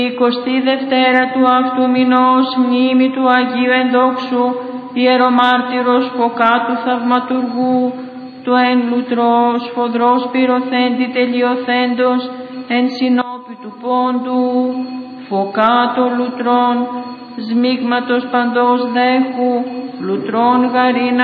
22 του αυτού μηνός μνήμη του Αγίου Ενδόξου ιερομάρτυρος Φωκάτου Θαυματουργού, του εν λουτρό σφοδρός πυροθέντη τελειοθέντος εν συνόπη του πόντου, Φωκάτο λουτρών, σμίγματος παντός δέχου, λουτρών γαρίνα